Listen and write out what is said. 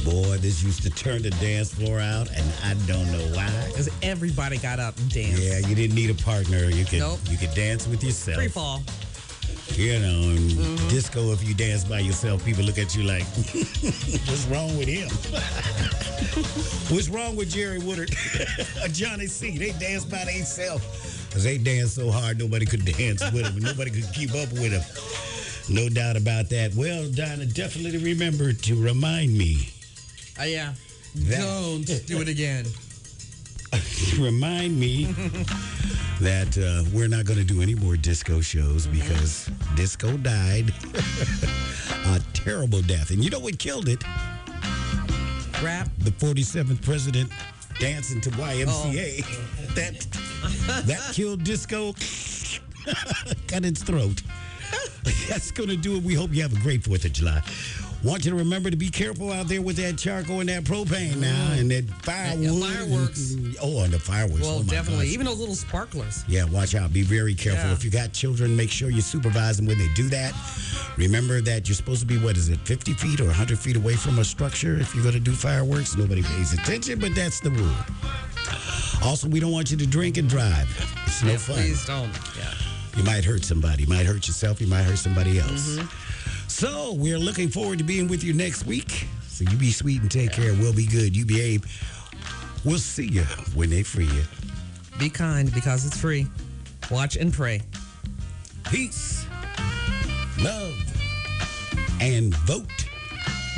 Boy, this used to turn the dance floor out, and I don't know why. Because everybody got up and danced. Yeah, you didn't need a partner. You could dance with yourself. Free fall. You know, and disco, if you dance by yourself, people look at you like, what's wrong with him? What's wrong with Jerry Woodard? Johnny C. They dance by themselves. Because they dance so hard, nobody could dance with them. Nobody could keep up with them. No doubt about that. Well, Donna, definitely remember to remind me. Yeah. Don't do it again. Remind me that we're not going to do any more disco shows because disco died a terrible death. And you know what killed it? Rap. The 47th president dancing to YMCA. That killed disco. Cut its throat. That's going to do it. We hope you have a great 4th of July. Want you to remember to be careful out there with that charcoal and that propane now and that firewood. Fireworks. And the fireworks. Well, definitely. Gosh. Even those little sparklers. Yeah, watch out. Be very careful. Yeah. If you got children, make sure you supervise them when they do that. Remember that you're supposed to be, 50 feet or 100 feet away from a structure if you're going to do fireworks. Nobody pays attention, but that's the rule. Also, we don't want you to drink and drive. It's no fun. Please don't. Yeah. You might hurt somebody. You might hurt yourself. You might hurt somebody else. So we're looking forward to being with you next week. So you be sweet and take care. We'll be good. You behave. We'll see you when they free you. Be kind because it's free. Watch and pray. Peace, love, and vote.